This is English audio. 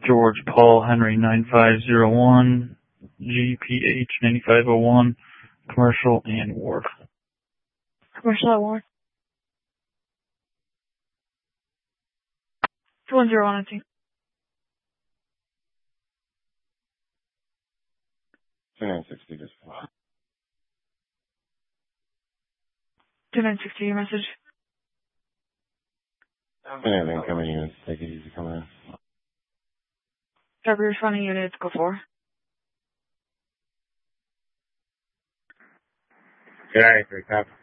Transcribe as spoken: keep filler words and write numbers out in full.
George Paul Henry nine five zero one, G P H nine five zero one, commercial and ward. Commercial at ward. two one zero one, I think. two nine sixty, just two nine sixty, your message. Anything coming in, take it easy coming in. Every responding unit, go for. Good night, three, copy.